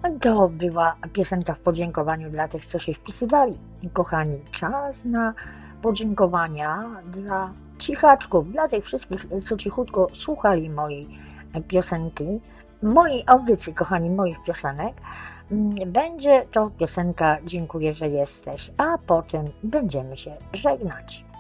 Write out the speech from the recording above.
To była piosenka w podziękowaniu dla tych, co się wpisywali. Kochani, czas na podziękowania dla cichaczków, dla tych wszystkich, co cichutko słuchali mojej piosenki, mojej audycji, kochani, moich piosenek. Będzie to piosenka Dziękuję, że jesteś, a potem będziemy się żegnać.